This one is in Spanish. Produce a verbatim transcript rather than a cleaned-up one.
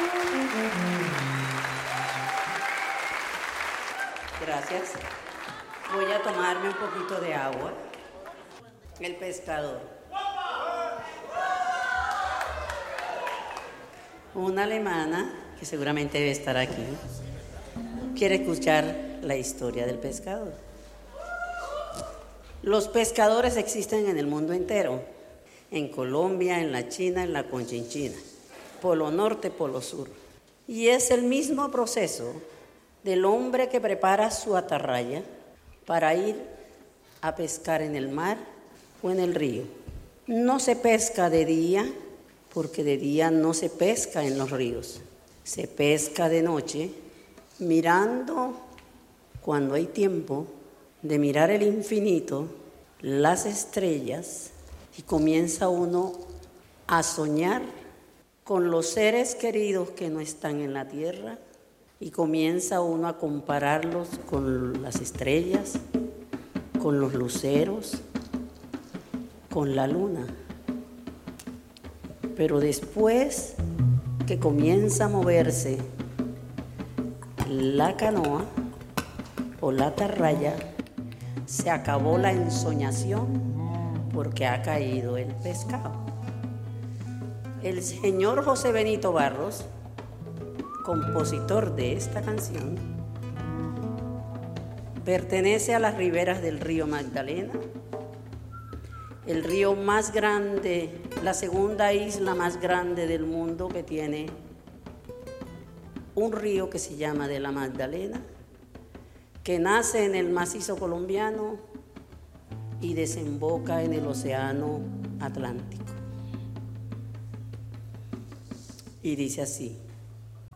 Gracias. Voy a tomarme un poquito de agua. El pescador. Una alemana, que seguramente debe estar aquí, quiere escuchar la historia del pescador. Los pescadores existen en el mundo entero, en Colombia, en la China, en la Conchinchina, Polo Norte, Polo Sur. Y es el mismo proceso del hombre que prepara su atarraya para ir a pescar en el mar o en el río. No se pesca de día, porque de día no se pesca en los ríos. Se pesca de noche, mirando, cuando hay tiempo, de mirar el infinito, las estrellas, y comienza uno a soñar con los seres queridos que no están en la tierra, y comienza uno a compararlos con las estrellas, con los luceros, con la luna. Pero después que comienza a moverse la canoa o la atarraya, se acabó la ensoñación porque ha caído el pescado. El señor José Benito Barros, compositor de esta canción, pertenece a las riberas del río Magdalena, el río más grande, la segunda isla más grande del mundo, que tiene un río que se llama de la Magdalena, que nace en el macizo colombiano y desemboca en el océano Atlántico. Y dice así: